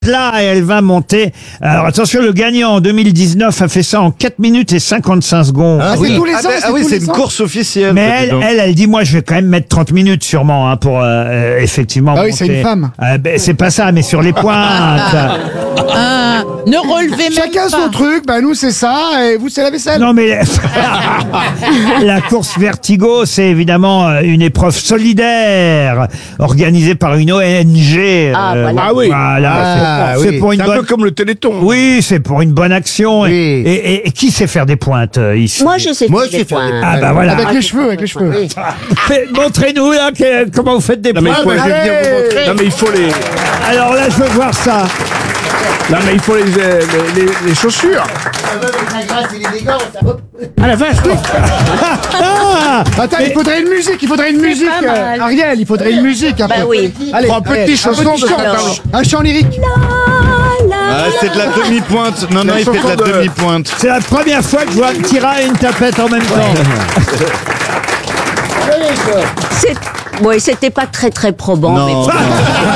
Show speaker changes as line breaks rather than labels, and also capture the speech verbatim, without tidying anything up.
Là, et elle va monter. Alors attention, le gagnant en deux mille dix-neuf a fait ça en quatre minutes et cinquante-cinq secondes.
Ah,
oui.
c'est tous les ans,
Ah, ben,
c'est
ah oui,
tous
c'est
les
une
ans.
course officielle.
Mais
ça, dis
elle,
donc.
elle, elle dit, moi, je vais quand même mettre trente minutes sûrement hein, pour euh, effectivement.
Ah oui, c'est
monter.
une femme.
Euh, ben, c'est pas ça, mais sur les pointes.
Ah, ne relevez même
Chacun
pas.
son truc, bah nous c'est ça, et vous c'est la vaisselle.
Non mais la course Vertigo, c'est évidemment euh, une épreuve solidaire organisée par une O N G.
Ah,
euh,
voilà.
Ah oui.
voilà,
Ah,
c'est c'est
oui.
pour une
C'est un peu
bonne.
comme le Téléthon.
Oui, c'est pour une bonne action.
Oui.
Et, et- et qui sait faire des pointes euh, ici?
Moi, je sais
Moi,
faire
je
des
sais faire des
points.
Ah bah voilà.
Avec les cheveux, avec les cheveux.
Oui.
Fait- Montrez-nous là que- comment vous faites des
Non mais, il
pointes.
faut,
bah,
je vais venir vous
allez.
montrer. Non mais il faut les,
Alors là, je veux voir ça.
non mais il faut les, euh, les, les, les chaussures.
Ah la vache, oui.
Ah
Attends, il faudrait une musique, il faudrait une musique.
pas mal.
euh, Ariel, il faudrait une musique. Un
Bah
peu.
oui.
Allez,
Prends un petit
Ariel,
chanson
petit
de
chant.
Alors.
Un chant lyrique.
Ah, c'est de la demi-pointe. Non, non,
La
il fait de la
chanson de-
demi-pointe.
C'est la première fois que je vois un petit rat et une tapette en même temps.
C'est... Oui, c'était pas très très probant.
Non.
Mais...